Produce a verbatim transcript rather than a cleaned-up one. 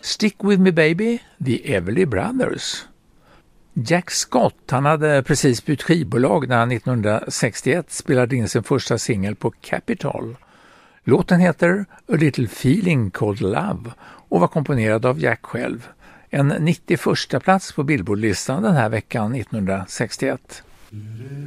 Stick With Me Baby, The Everly Brothers. Jack Scott, han hade precis bytt skivbolag när han nittonhundrasextioett spelade in sin första singel på Capitol. Låten heter A Little Feeling Called Love och var komponerad av Jack själv. En nittioförsta plats på Billboardlistan den här veckan nittonhundrasextioett.